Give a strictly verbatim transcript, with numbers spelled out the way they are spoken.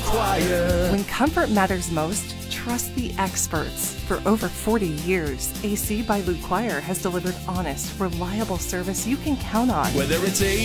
Quiet. When comfort matters most, trust the experts. For over forty years, A C by Lou Quire has delivered honest, reliable service you can count on. Whether it's a